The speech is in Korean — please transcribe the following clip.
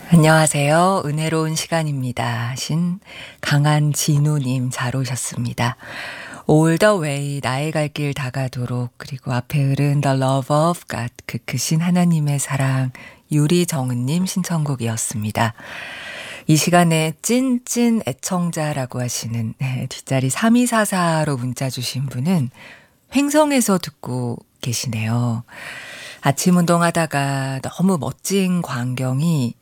안녕하세요. 은혜로운 시간입니다. 신 강한진우님 잘 오셨습니다. All the way 나의 갈 길 다가도록 그리고 앞에 흐른 The Love of God 그 크신 하나님의 사랑 유리정은님 신청곡이었습니다. 이 시간에 찐찐 애청자라고 하시는 뒷자리 3244로 문자 주신 분은 횡성에서 듣고 계시네요. 아침 운동하다가 너무 멋진 광경이